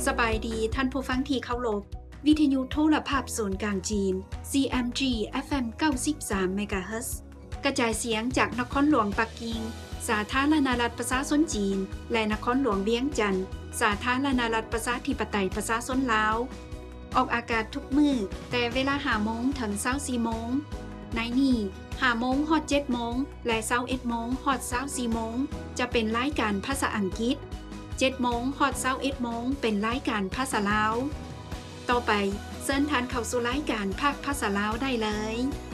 สบายดีท่านผู้ฟังที่เคารพวิทยุโทรภาพศูนย์กลางจีน CMG FM 93 MHz กระจายเสียงจากนครหลวงปักกิ่งสาธารณรัฐประชาชนจีนและนครหลวงเวียงจันทร์สาธารณรัฐประชาธิปไตยประชาชนลาวออกอากาศทุกมื้อแต่เวลา 5 โมงถึง 24 โมงในนี้ 5 โมงฮอด 7 โมงและ 21 โมงฮอด 24 โมงจะเป็นรายการภาษาอังกฤษ7 โมงฮอด 21 โมงเป็นรายการภาษาลาวต่อไปเชิญท่านเข้าสู่รายการภาคภาษาลาวได้เลย